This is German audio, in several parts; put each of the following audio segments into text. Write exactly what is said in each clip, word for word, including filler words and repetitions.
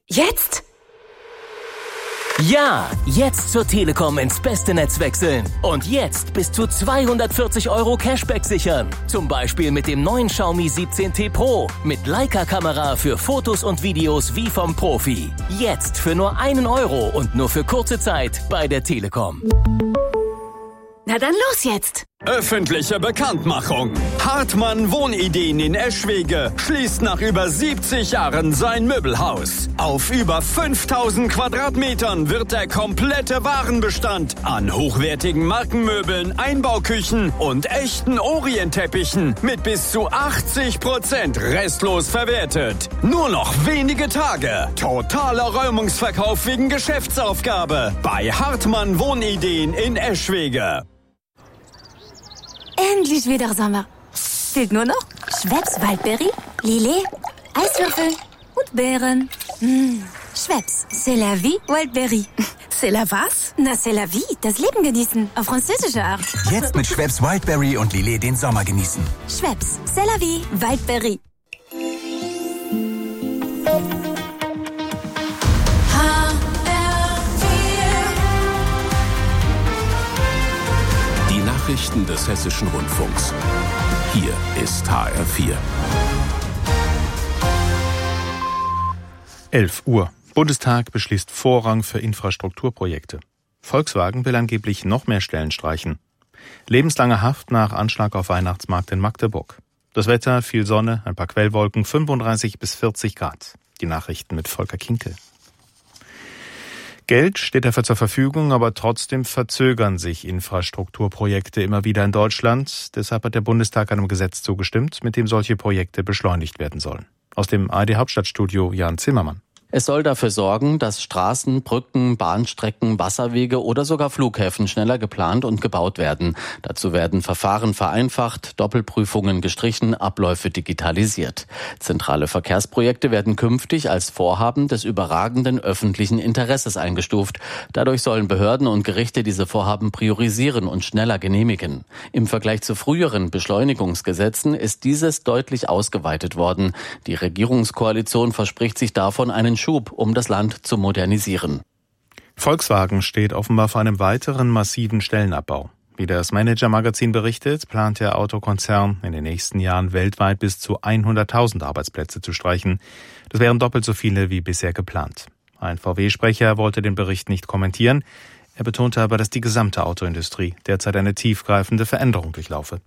Jetzt? Ja, jetzt zur Telekom ins beste Netz wechseln. Und jetzt bis zu zweihundertvierzig Euro Cashback sichern. Zum Beispiel mit dem neuen Xiaomi siebzehn T Pro. Mit Leica-Kamera für Fotos und Videos wie vom Profi. Jetzt für nur einen Euro und nur für kurze Zeit bei der Telekom. Na dann los jetzt! Öffentliche Bekanntmachung. Hartmann Wohnideen in Eschwege schließt nach über siebzig Jahren sein Möbelhaus. Auf über fünftausend Quadratmetern wird der komplette Warenbestand an hochwertigen Markenmöbeln, Einbauküchen und echten Orientteppichen mit bis zu achtzig Prozent restlos verwertet. Nur noch wenige Tage. Totaler Räumungsverkauf wegen Geschäftsaufgabe bei Hartmann Wohnideen in Eschwege. Endlich wieder Sommer. Fehlt nur noch Schweppes Waldberry, Lillet, Eiswürfel und Beeren. Mmh. Schweppes, c'est la vie, Waldberry. C'est la was? Na, c'est la vie, das Leben genießen, auf französische Art. Jetzt mit Schweppes Wildberry und Lillet den Sommer genießen. Schweppes, c'est la vie, Waldberry. Nachrichten des Hessischen Rundfunks. Hier ist H R vier. elf Uhr. Bundestag beschließt Vorrang für Infrastrukturprojekte. Volkswagen will angeblich noch mehr Stellen streichen. Lebenslange Haft nach Anschlag auf Weihnachtsmarkt in Magdeburg. Das Wetter, viel Sonne, ein paar Quellwolken, fünfunddreißig bis vierzig Grad. Die Nachrichten mit Volker Kinkel. Geld steht dafür zur Verfügung, aber trotzdem verzögern sich Infrastrukturprojekte immer wieder in Deutschland. Deshalb hat der Bundestag einem Gesetz zugestimmt, mit dem solche Projekte beschleunigt werden sollen. Aus dem A R D-Hauptstadtstudio Jan Zimmermann. Es soll dafür sorgen, dass Straßen, Brücken, Bahnstrecken, Wasserwege oder sogar Flughäfen schneller geplant und gebaut werden. Dazu werden Verfahren vereinfacht, Doppelprüfungen gestrichen, Abläufe digitalisiert. Zentrale Verkehrsprojekte werden künftig als Vorhaben des überragenden öffentlichen Interesses eingestuft. Dadurch sollen Behörden und Gerichte diese Vorhaben priorisieren und schneller genehmigen. Im Vergleich zu früheren Beschleunigungsgesetzen ist dieses deutlich ausgeweitet worden. Die Regierungskoalition verspricht sich davon einen Schub, um das Land zu modernisieren. Volkswagen steht offenbar vor einem weiteren massiven Stellenabbau. Wie das Manager-Magazin berichtet, plant der Autokonzern in den nächsten Jahren weltweit bis zu hunderttausend Arbeitsplätze zu streichen. Das wären doppelt so viele wie bisher geplant. Ein V W-Sprecher wollte den Bericht nicht kommentieren. Er betonte aber, dass die gesamte Autoindustrie derzeit eine tiefgreifende Veränderung durchlaufe.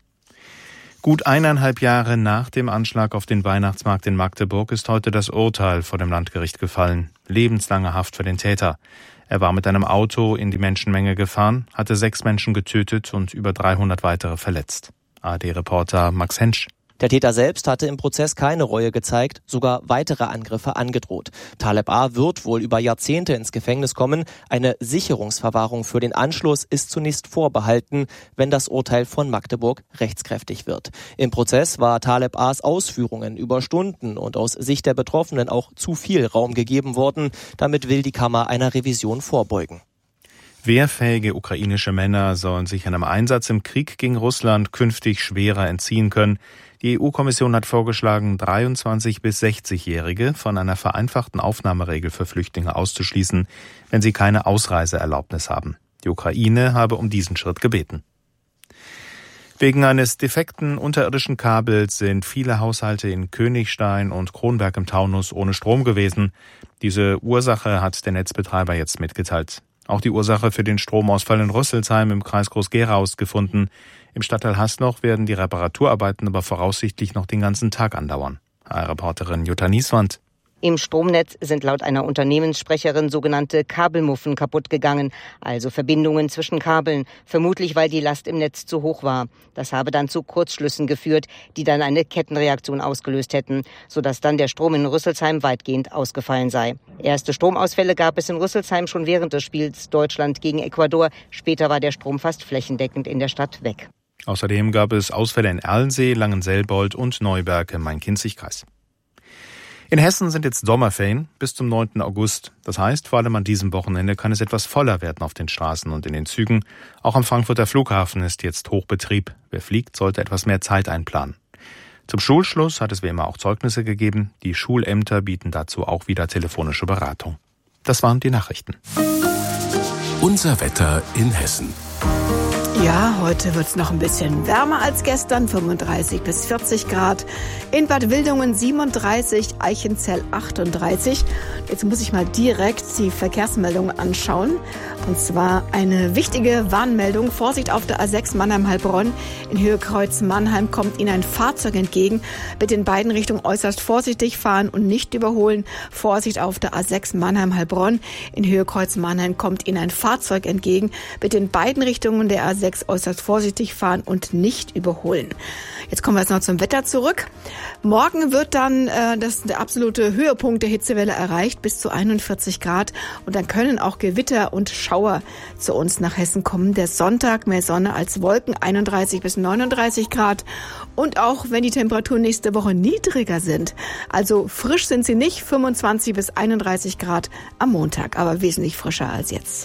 Gut eineinhalb Jahre nach dem Anschlag auf den Weihnachtsmarkt in Magdeburg ist heute das Urteil vor dem Landgericht gefallen. Lebenslange Haft für den Täter. Er war mit einem Auto in die Menschenmenge gefahren, hatte sechs Menschen getötet und über dreihundert weitere verletzt. A R D-Reporter Max Hensch. Der Täter selbst hatte im Prozess keine Reue gezeigt, sogar weitere Angriffe angedroht. Taleb A. wird wohl über Jahrzehnte ins Gefängnis kommen. Eine Sicherungsverwahrung für den Anschluss ist zunächst vorbehalten, wenn das Urteil von Magdeburg rechtskräftig wird. Im Prozess war Taleb A.s Ausführungen über Stunden und aus Sicht der Betroffenen auch zu viel Raum gegeben worden. Damit will die Kammer einer Revision vorbeugen. Wehrfähige ukrainische Männer sollen sich einem Einsatz im Krieg gegen Russland künftig schwerer entziehen können. Die E U-Kommission hat vorgeschlagen, dreiundzwanzig- bis sechzigjährige von einer vereinfachten Aufnahmeregel für Flüchtlinge auszuschließen, wenn sie keine Ausreiseerlaubnis haben. Die Ukraine habe um diesen Schritt gebeten. Wegen eines defekten unterirdischen Kabels sind viele Haushalte in Königstein und Kronberg im Taunus ohne Strom gewesen. Diese Ursache hat der Netzbetreiber jetzt mitgeteilt. Auch die Ursache für den Stromausfall in Rüsselsheim im Kreis Groß-Gerau ist gefunden. Im Stadtteil Hasnoch werden die Reparaturarbeiten aber voraussichtlich noch den ganzen Tag andauern. H R-Reporterin Jutta Nieswand. Im Stromnetz sind laut einer Unternehmenssprecherin sogenannte Kabelmuffen kaputt gegangen, also Verbindungen zwischen Kabeln, vermutlich weil die Last im Netz zu hoch war. Das habe dann zu Kurzschlüssen geführt, die dann eine Kettenreaktion ausgelöst hätten, sodass dann der Strom in Rüsselsheim weitgehend ausgefallen sei. Erste Stromausfälle gab es in Rüsselsheim schon während des Spiels Deutschland gegen Ecuador. Später war der Strom fast flächendeckend in der Stadt weg. Außerdem gab es Ausfälle in Erlensee, Langenselbold und Neuberg im Main-Kinzig-Kreis. In Hessen sind jetzt Sommerferien bis zum neunten August. Das heißt, vor allem an diesem Wochenende kann es etwas voller werden auf den Straßen und in den Zügen. Auch am Frankfurter Flughafen ist jetzt Hochbetrieb. Wer fliegt, sollte etwas mehr Zeit einplanen. Zum Schulschluss hat es wie immer auch Zeugnisse gegeben. Die Schulämter bieten dazu auch wieder telefonische Beratung. Das waren die Nachrichten. Unser Wetter in Hessen. Ja, heute wird es noch ein bisschen wärmer als gestern, fünfunddreißig bis vierzig Grad. In Bad Wildungen siebenunddreißig, Eichenzell achtunddreißig. Jetzt muss ich mal direkt die Verkehrsmeldung anschauen. Und zwar eine wichtige Warnmeldung. Vorsicht auf der A sechs Mannheim-Heilbronn. In Höhe Kreuz Mannheim kommt Ihnen ein Fahrzeug entgegen. Bitte in beiden Richtungen äußerst vorsichtig fahren und nicht überholen. Vorsicht auf der A sechs Mannheim-Heilbronn. In Höhe Kreuz Mannheim kommt Ihnen ein Fahrzeug entgegen. Bitte in beiden Richtungen der A sechs äußerst vorsichtig fahren und nicht überholen. Jetzt kommen wir jetzt noch zum Wetter zurück. Morgen wird dann äh, das der absolute Höhepunkt der Hitzewelle erreicht, bis zu einundvierzig Grad. Und dann können auch Gewitter und Schauer zu uns nach Hessen kommen. Der Sonntag mehr Sonne als Wolken, einunddreißig bis neununddreißig Grad. Und auch wenn die Temperaturen nächste Woche niedriger sind, also frisch sind sie nicht, fünfundzwanzig bis einunddreißig Grad am Montag, aber wesentlich frischer als jetzt.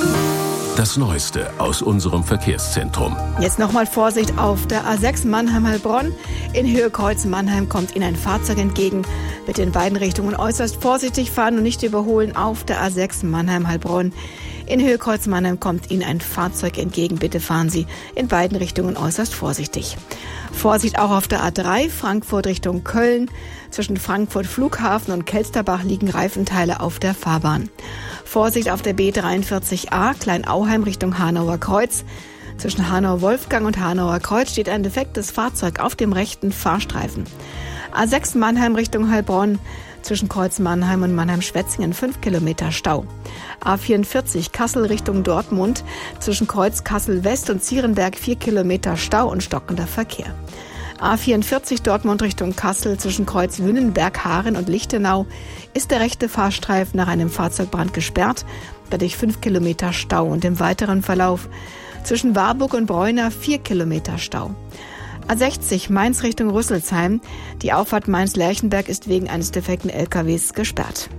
Das Neueste aus unserem Verkehrszentrum. Jetzt nochmal Vorsicht auf der A sechs Mannheim-Heilbronn. In Höhe Kreuz Mannheim kommt Ihnen ein Fahrzeug entgegen. Bitte in beiden Richtungen äußerst vorsichtig fahren und nicht überholen auf der A sechs Mannheim-Heilbronn. In Höhe Kreuz Mannheim kommt Ihnen ein Fahrzeug entgegen. Bitte fahren Sie in beiden Richtungen äußerst vorsichtig. Vorsicht auch auf der A drei, Frankfurt Richtung Köln. Zwischen Frankfurt Flughafen und Kelsterbach liegen Reifenteile auf der Fahrbahn. Vorsicht auf der B dreiundvierzig A, Kleinauheim Richtung Hanauer Kreuz. Zwischen Hanau-Wolfgang und Hanauer Kreuz steht ein defektes Fahrzeug auf dem rechten Fahrstreifen. A sechs Mannheim Richtung Heilbronn. Zwischen Kreuz Mannheim und Mannheim-Schwetzingen fünf Kilometer Stau. A vierundvierzig Kassel Richtung Dortmund. Zwischen Kreuz Kassel-West und Zierenberg vier Kilometer Stau und stockender Verkehr. A vierundvierzig Dortmund Richtung Kassel zwischen Kreuz Wünnenberg, Haaren und Lichtenau ist der rechte Fahrstreifen nach einem Fahrzeugbrand gesperrt, dadurch fünf Kilometer Stau und im weiteren Verlauf zwischen Warburg und Bräuner vier Kilometer Stau. A sechzig Mainz Richtung Rüsselsheim. Die Auffahrt Mainz-Lerchenberg ist wegen eines defekten L K Ws gesperrt.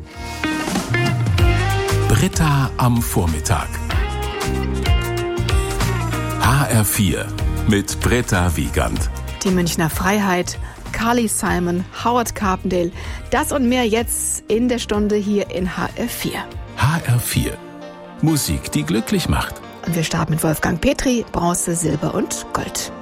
Britta am Vormittag. H R vier mit Britta Wiegand. Die Münchner Freiheit, Carly Simon, Howard Carpendale. Das und mehr jetzt in der Stunde hier in H R vier. H R vier. Musik, die glücklich macht. Und wir starten mit Wolfgang Petri, Bronze, Silber und Gold.